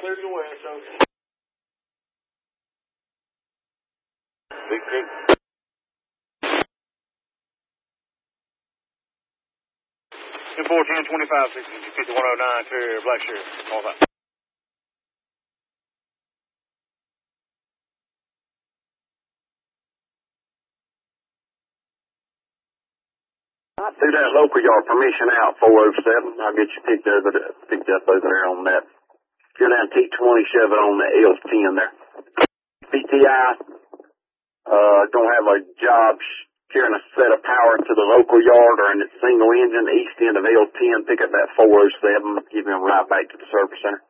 clear to the west, okay. Big Creek. 410, 25, 5109, clear, Black Sheriff. All that. Do that local yard permission out 407. I'll get you picked up over there on that. You're down T27 on the L10 there. PTI, gonna have a job carrying a set of power to the local yard or in its single engine, east end of L10. Pick up that 407. Give them right back to the service center.